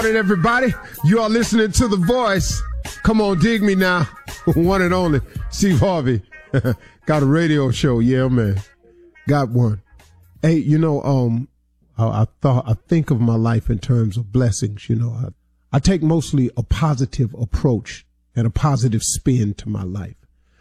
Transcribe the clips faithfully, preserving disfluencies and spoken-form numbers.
Morning, everybody. You are listening to The Voice. Come on, dig me now. One and only Steve Harvey. Got a radio show. Yeah, man. Got one. Hey, you know, um, I, I thought, I think of my life in terms of blessings. You know, I, I take mostly a positive approach and a positive spin to my life.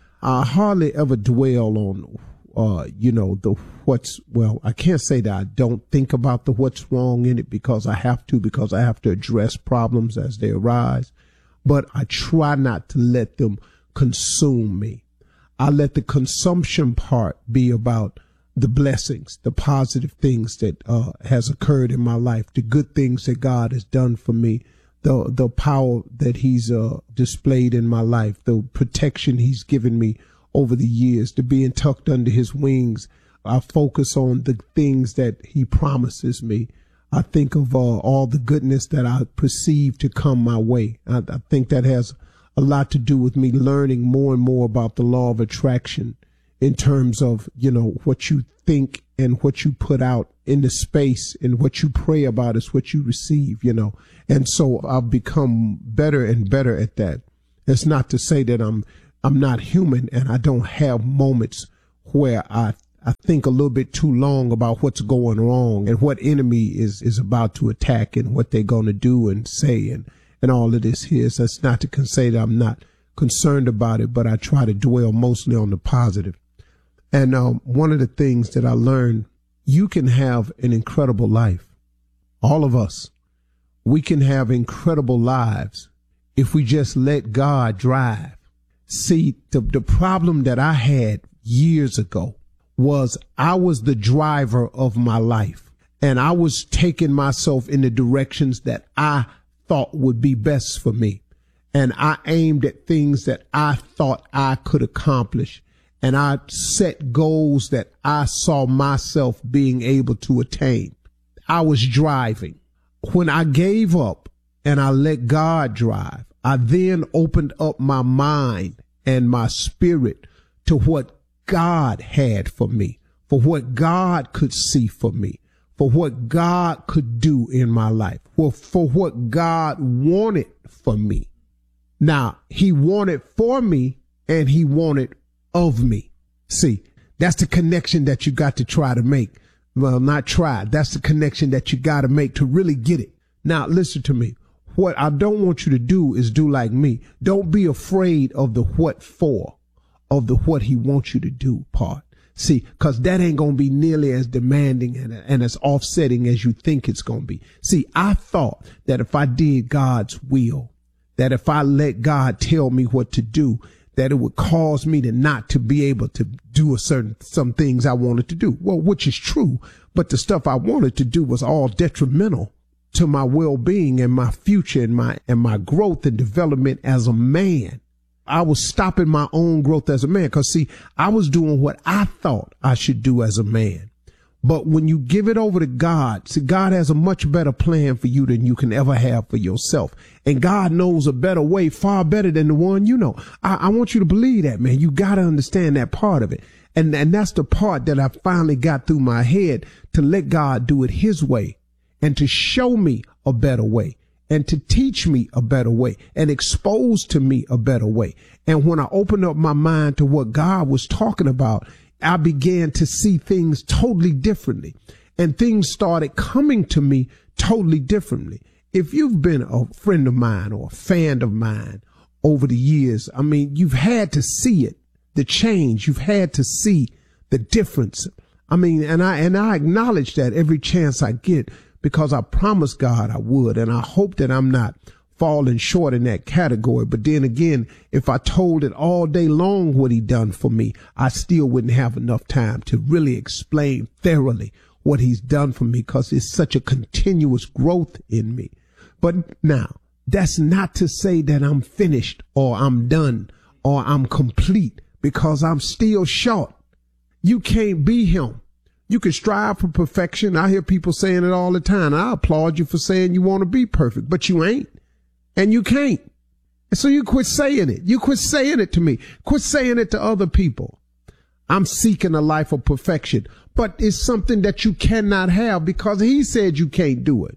I hardly ever dwell on, uh, you know, the what's, well, I can't say that I don't think about the what's wrong in it, because I have to, because I have to address problems as they arise. But I try not to let them consume me. I let the consumption part be about the blessings, the positive things that uh, has occurred in my life, the good things that God has done for me, the the power that he's uh, displayed in my life, the protection he's given me over the years, to being tucked under his wings. I focus on the things that he promises me. I think of uh, all the goodness that I perceive to come my way. I, I think that has a lot to do with me learning more and more about the law of attraction, in terms of, you know, what you think and what you put out in the space, and what you pray about is what you receive, you know. And so I've become better and better at that. It's not to say that I'm I'm not human and I don't have moments where I I think a little bit too long about what's going wrong and what enemy is is about to attack and what they're going to do and say and and all of this here. So it's not to say that I'm not concerned about it, but I try to dwell mostly on the positive. And um, one of the things that I learned, you can have an incredible life. All of us, we can have incredible lives if we just let God drive. See, the, the problem that I had years ago was I was the driver of my life, and I was taking myself in the directions that I thought would be best for me. And I aimed at things that I thought I could accomplish. And I set goals that I saw myself being able to attain. I was driving. When I gave up and I let God drive, I then opened up my mind and my spirit to what God had for me, for what God could see for me, for what God could do in my life, for, for what God wanted for me. Now, he wanted for me and he wanted of me. See, that's the connection that you got to try to make. Well, not try. That's the connection that you got to make to really get it. Now, listen to me. What I don't want you to do is do like me. Don't be afraid of the what for, of the what he wants you to do part. See, because that ain't going to be nearly as demanding and, and as offsetting as you think it's going to be. See, I thought that if I did God's will, that if I let God tell me what to do, that it would cause me to not to be able to do a certain, some things I wanted to do. Well, which is true, but the stuff I wanted to do was all detrimental to my well-being and my future and my, and my growth and development as a man. I was stopping my own growth as a man, because see, I was doing what I thought I should do as a man. But when you give it over to God, see, God has a much better plan for you than you can ever have for yourself. And God knows a better way, far better than the one you know. I, I want you to believe that, man. You got to understand that part of it. And, and that's the part that I finally got through my head, to let God do it his way, and to show me a better way, and to teach me a better way, and expose to me a better way. And when I opened up my mind to what God was talking about, I began to see things totally differently, and things started coming to me totally differently. If you've been a friend of mine or a fan of mine over the years, I mean, you've had to see it, the change. You've had to see the difference. I mean, and I, and I acknowledge that every chance I get, because I promised God I would. And I hope that I'm not falling short in that category. But then again, if I told it all day long what he done for me, I still wouldn't have enough time to really explain thoroughly what he's done for me, because it's such a continuous growth in me. But now, that's not to say that I'm finished or I'm done or I'm complete, because I'm still short. You can't be him. You can strive for perfection. I hear people saying it all the time. I applaud you for saying you want to be perfect, but you ain't. And you can't. And so you quit saying it. You quit saying it to me. Quit saying it to other people. I'm seeking a life of perfection, but it's something that you cannot have, because he said you can't do it.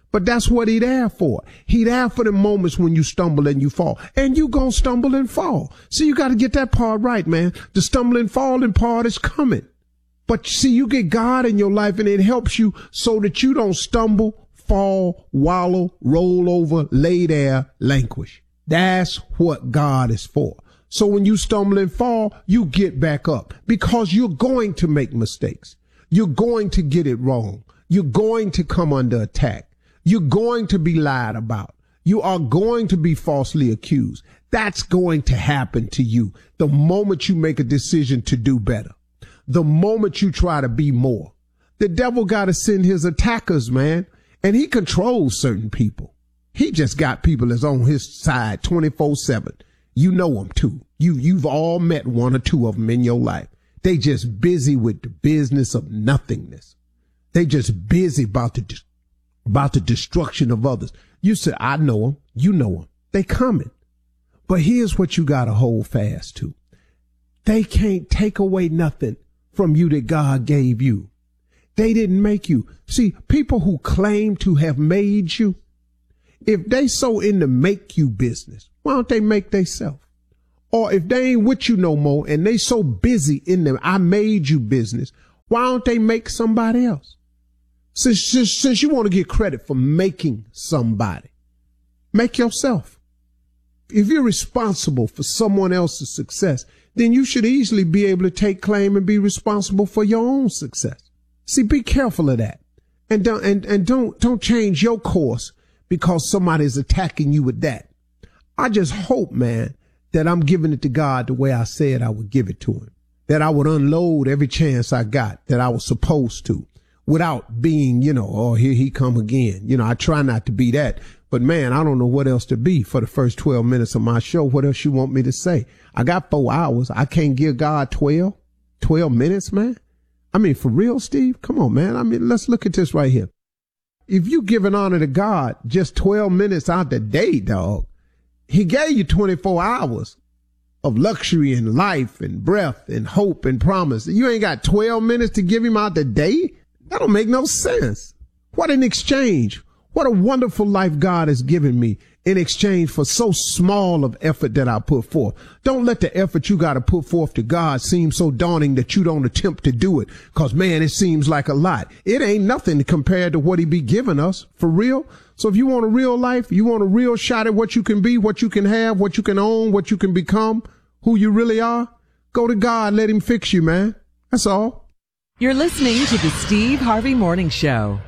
But that's what he there for. He there for the moments when you stumble and you fall. And you gonna stumble and fall. So you got to get that part right, man. The stumbling, falling part is coming. But see, you get God in your life and it helps you so that you don't stumble, fall, wallow, roll over, lay there, languish. That's what God is for. So when you stumble and fall, you get back up because you're going to make mistakes. You're going to get it wrong. You're going to come under attack. You're going to be lied about. You are going to be falsely accused. That's going to happen to you the moment you make a decision to do better. The moment you try to be more. The devil got to send his attackers, man, and he controls certain people. He just got people that's on his side twenty-four seven. You know them too. You, you've all met one or two of them in your life. They just busy with the business of nothingness. They just busy about the, about the destruction of others. You say, I know them. You know them. They coming. But here's what you got to hold fast to. They can't take away nothing from you that God gave you. They didn't make you. See, people who claim to have made you, if they so in the make you business, why don't they make theyself? Or if they ain't with you no more and they so busy in them I made you business, why don't they make somebody else? Since, since, since you want to get credit for making somebody, make yourself. If you're responsible for someone else's success, then you should easily be able to take claim and be responsible for your own success. See, be careful of that. And don't, and, and don't, don't change your course because somebody's attacking you with that. I just hope, man, that I'm giving it to God the way I said I would give it to him, that I would unload every chance I got that I was supposed to without being, you know, oh, here he come again. You know, I try not to be that, but man, I don't know what else to be for the first twelve minutes of my show. What else you want me to say? I got four hours. I can't give God twelve, twelve minutes, man. I mean, for real, Steve, come on, man. I mean, let's look at this right here. If you giving honor to God just twelve minutes out the day, dog, he gave you twenty-four hours of luxury and life and breath and hope and promise. You ain't got twelve minutes to give him out the day? That don't make no sense. What an exchange. What a wonderful life God has given me in exchange for so small of effort that I put forth. Don't let the effort you got to put forth to God seem so daunting that you don't attempt to do it. Cause man, it seems like a lot. It ain't nothing compared to what he be giving us for real. So if you want a real life, you want a real shot at what you can be, what you can have, what you can own, what you can become, who you really are, go to God. Let him fix you, man. That's all. You're listening to the Steve Harvey Morning Show.